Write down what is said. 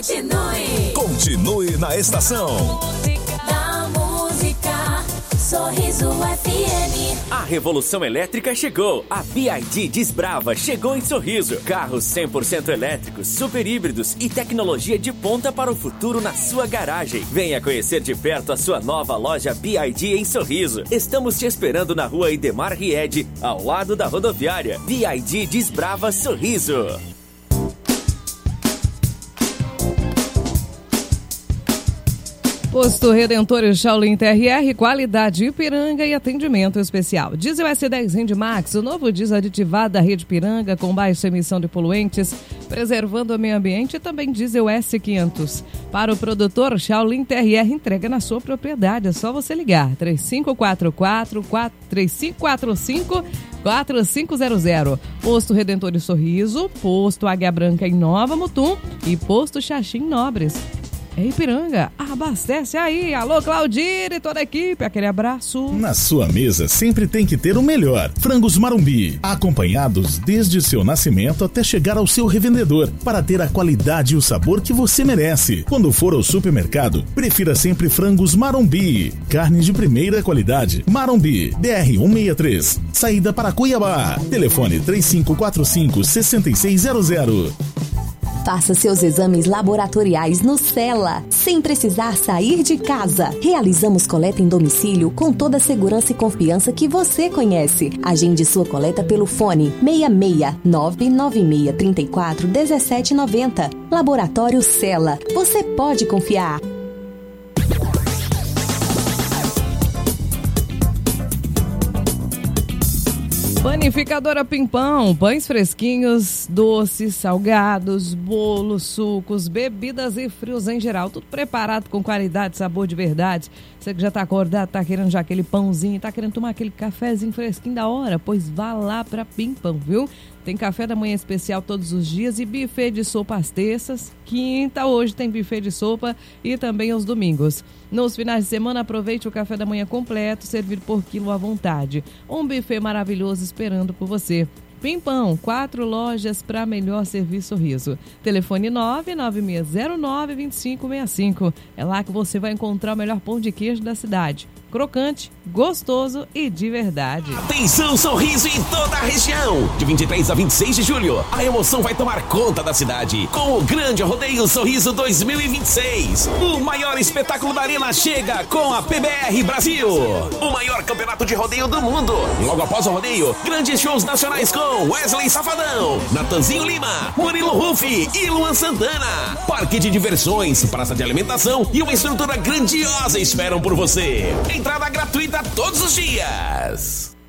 Continue na estação. Da música, Sorriso FM. A revolução elétrica chegou. A BYD Desbrava chegou em Sorriso. Carros 100% elétricos, super híbridos e tecnologia de ponta para o futuro na sua garagem. Venha conhecer de perto a sua nova loja BYD em Sorriso. Estamos te esperando na rua Idemar Ried, ao lado da rodoviária. BYD Desbrava Sorriso. Posto Redentor e Shaolin TRR, qualidade Ipiranga e atendimento especial. Diesel S10 Rendimax, o novo diesel aditivado da rede Ipiranga com baixa emissão de poluentes, preservando o meio ambiente, e também diesel S500. Para o produtor, Shaolin TRR entrega na sua propriedade, é só você ligar 3545-4500. Posto Redentor e Sorriso, Posto Águia Branca em Nova Mutum e Posto Xaxim Nobres. É Ipiranga, abastece aí. Alô, Claudir e toda a equipe, aquele abraço. Na sua mesa sempre tem que ter o melhor. Frangos Marumbi, acompanhados desde seu nascimento até chegar ao seu revendedor, para ter a qualidade e o sabor que você merece. Quando for ao supermercado, prefira sempre Frangos Marumbi. Carne de primeira qualidade. Marumbi, BR-163, saída para Cuiabá. Telefone 3545-6600. Faça seus exames laboratoriais no Cela, sem precisar sair de casa. Realizamos coleta em domicílio com toda a segurança e confiança que você conhece. Agende sua coleta pelo fone 66996341790. Laboratório Cela. Você pode confiar. Panificadora Pimpão, pães fresquinhos, doces, salgados, bolos, sucos, bebidas e frios em geral, tudo preparado com qualidade, sabor de verdade. Você que já tá acordado, tá querendo já aquele pãozinho, tá querendo tomar aquele cafezinho fresquinho da hora, pois vá lá pra Pimpão, viu? Tem café da manhã especial todos os dias e buffet de sopa às terças. Quinta, hoje tem buffet de sopa e também aos domingos. Nos finais de semana, aproveite o café da manhã completo, servido por quilo à vontade. Um buffet maravilhoso esperando por você. Pimpão, 4 lojas para melhor servir sorriso. Telefone 99609-2565. É lá que você vai encontrar o melhor pão de queijo da cidade. Crocante, gostoso e de verdade. Atenção, Sorriso em toda a região. De 23 a 26 de julho, a emoção vai tomar conta da cidade com o Grande Rodeio Sorriso 2026. O maior espetáculo da arena chega com a PBR Brasil, o maior campeonato de rodeio do mundo. Logo após o rodeio, grandes shows nacionais com Wesley Safadão, Natanzinho Lima, Murilo Rufi e Luan Santana. Parque de diversões, praça de alimentação e uma estrutura grandiosa esperam por você. Entrada gratuita todos os dias.